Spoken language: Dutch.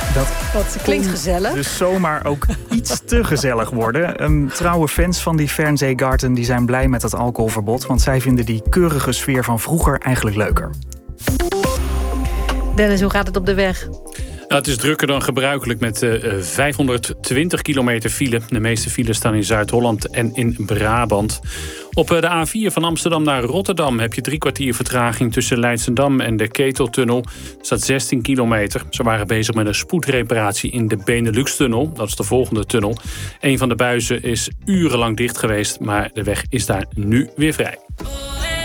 Dat klinkt gezellig. Dus zomaar ook iets te gezellig worden. Trouwe fans van die Fernsehgarten die zijn blij met het alcoholverbod, want zij vinden die keurige sfeer van vroeger eigenlijk leuker. Dennis, hoe gaat het op de weg? Het is drukker dan gebruikelijk met 520 kilometer file. De meeste files staan in Zuid-Holland en in Brabant. Op de A4 van Amsterdam naar Rotterdam heb je 3 kwartier vertraging tussen Leidschendam en de Keteltunnel. Er staat 16 kilometer. Ze waren bezig met een spoedreparatie in de Benelux-tunnel. Dat is de volgende tunnel. Een van de buizen is urenlang dicht geweest, maar de weg is daar nu weer vrij.